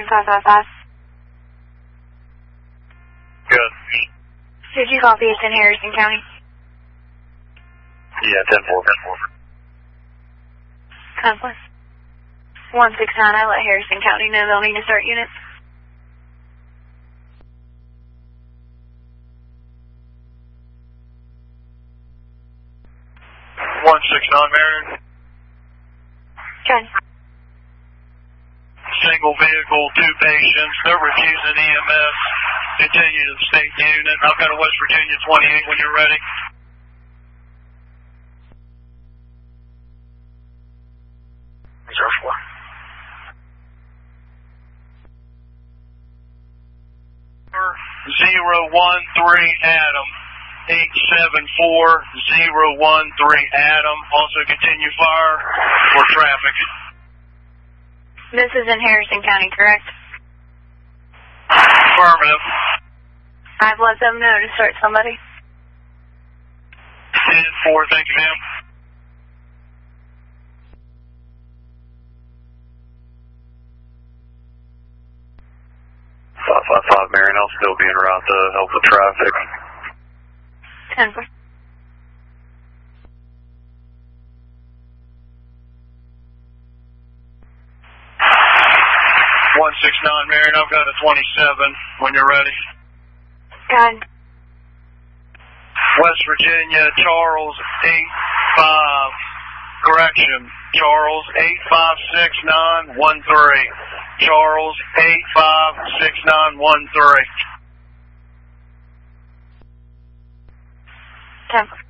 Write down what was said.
555. Good. Did you copy? It's in Harrison County. Yeah, 10-4. 10-4. 169, I let Harrison County know they'll need to start units. 169, Marion. Okay. Single vehicle, 2 patients. They're refusing EMS. Continue to the state unit. I've got a West Virginia 28 when you're ready. Reserve 4. Zero 13 Adam. 874013 Adam. Also continue fire for traffic. This is in Harrison County, correct? Affirmative. I've let them know to start somebody. 10-4, thank you, ma'am. Marion, I'll still be en route to help with traffic. 10-4. 169, Marion, I've got a 27 when you're ready. God. West Virginia, Charles 85. Correction, Charles 856913. Charles 856913. 10-4.